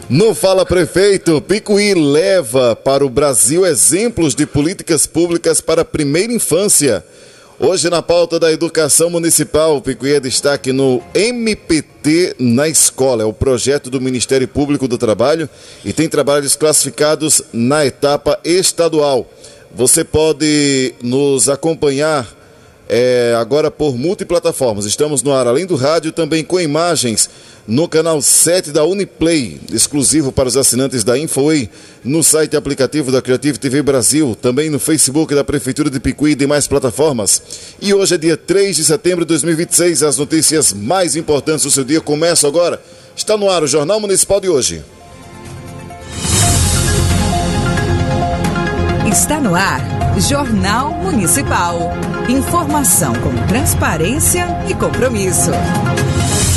No Fala Prefeito, Picuí leva para o Brasil exemplos de políticas públicas para a primeira infância. Hoje, na pauta da educação municipal, Picuí é destaque no MPT na escola. É o projeto do Ministério Público do Trabalho e tem trabalhos classificados na etapa estadual. Você pode nos acompanhar agora por multiplataformas. Estamos no ar, além do rádio, também com imagens no canal 7 da Uniplay, exclusivo para os assinantes da Infoway, no site e aplicativo da Creative TV Brasil, também no Facebook da Prefeitura de Picuí e demais plataformas. E hoje é dia 3 de setembro de 2026, as notícias mais importantes do seu dia começam agora. Está no ar o Jornal Municipal de hoje. Está no ar, Jornal Municipal. Informação com transparência e compromisso.